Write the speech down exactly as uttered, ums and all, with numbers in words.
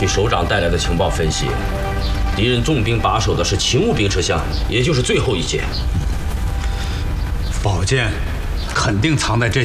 据首长带来的情报分析，敌人重兵把守的是勤务兵车厢，也就是最后一节。 宝剑肯定藏在这